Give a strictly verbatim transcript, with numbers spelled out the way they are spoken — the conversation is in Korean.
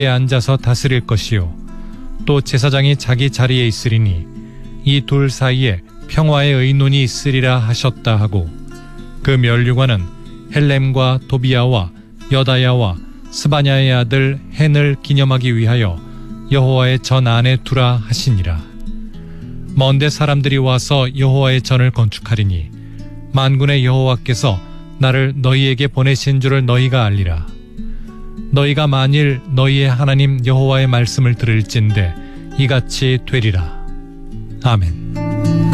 앉아서 다스릴 것이요 또 제사장이 자기 자리에 있으리니 이 둘 사이에 평화의 의논이 있으리라 하셨다 하고 그 면류관은 헬렘과 도비야와 여다야와 스바냐의 아들 헨을 기념하기 위하여 여호와의 전 안에 두라 하시니라. 먼데 사람들이 와서 여호와의 전을 건축하리니 만군의 여호와께서 나를 너희에게 보내신 줄을 너희가 알리라. 너희가 만일 너희의 하나님 여호와의 말씀을 들을진대 이같이 되리라. 아멘.